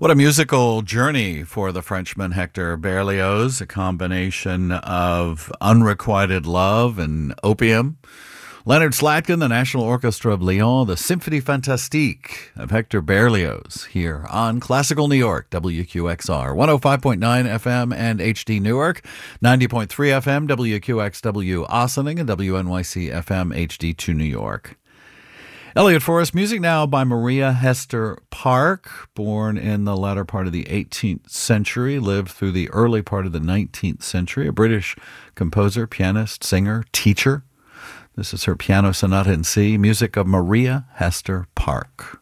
What a musical journey for the Frenchman Hector Berlioz, a combination of unrequited love and opium. Leonard Slatkin, the National Orchestra of Lyon, the Symphonie Fantastique of Hector Berlioz, here on Classical New York, WQXR, 105.9 FM and HD Newark, 90.3 FM, WQXW Ossining, and WNYC FM HD2 New York. Elliott Forrest, music now by Maria Hester Park, born in the latter part of the 18th century, lived through the early part of the 19th century, a British composer, pianist, singer, teacher. This is her Piano Sonata in C, music of Maria Hester Park.